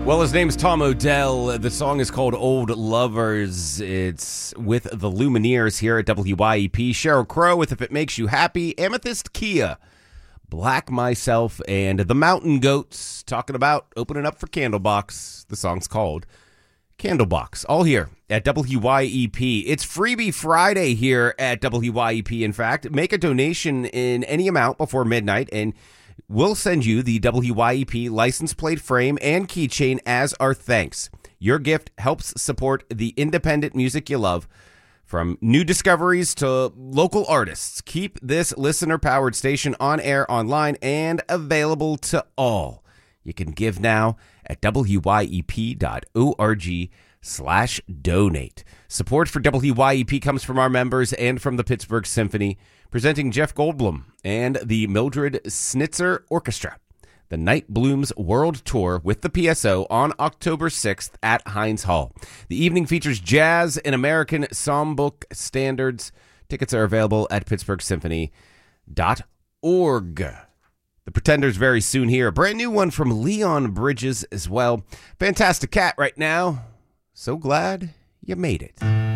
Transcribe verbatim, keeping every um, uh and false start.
Well, his name's Tom Odell. The song is called Old Lovers. It's with the Lumineers here at W Y E P. Sheryl Crow with If It Makes You Happy. Amethyst Kia, Black Myself, and the Mountain Goats talking about opening up for Candlebox. The song's called Candlebox. All here at W Y E P. It's Freebie Friday here at W Y E P, in fact. Make a donation in any amount before midnight, and we'll send you the W Y E P license plate frame and keychain as our thanks. Your gift helps support the independent music you love, from new discoveries to local artists. Keep this listener-powered station on air, online, and available to all. You can give now at W Y E P dot org slash donate. Support for W Y E P comes from our members and from the Pittsburgh Symphony, presenting Jeff Goldblum and the Mildred Snitzer Orchestra. The Night Blooms World Tour with the P S O on October sixth at Heinz Hall. The evening features jazz and American songbook standards. Tickets are available at pittsburgh symphony dot org. The Pretenders very soon here. A brand new one from Leon Bridges as well. Fantastic cat right now. So glad you made it.